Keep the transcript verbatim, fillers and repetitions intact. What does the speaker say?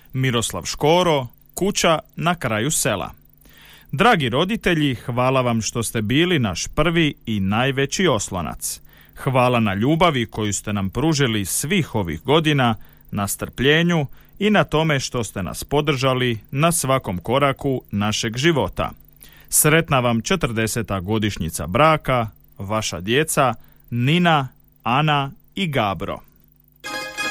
Miroslav Škoro, kuća na kraju sela. Dragi roditelji, hvala vam što ste bili naš prvi i najveći oslonac. Hvala na ljubavi koju ste nam pružili svih ovih godina, na strpljenju i na tome što ste nas podržali na svakom koraku našeg života. Sretna vam četrdeseta godišnjica braka, vaša djeca Nina, Ana i Gabro.